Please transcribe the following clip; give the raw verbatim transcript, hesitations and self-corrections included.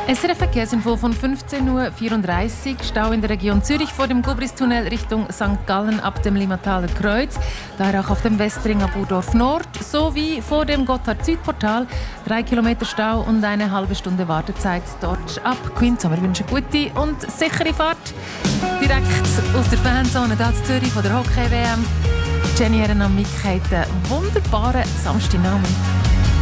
S R F-Verkehrsinfo von fünfzehn Uhr vierunddreißig. Stau in der Region Zürich vor dem Gubristunnel Richtung Sankt Gallen ab dem Limmataler Kreuz. Daher auch auf dem Westring ab Urdorf Nord sowie vor dem Gotthard-Südportal. Drei Kilometer Stau und eine halbe Stunde Wartezeit dort ab Quinz. Wir wünschen gute und sichere Fahrt. Direkt aus der Fanzone hier in Zürich von der Hockey-W M. Jenny Ehrenam Mick hat einen wunderbaren Samstagnachmittag.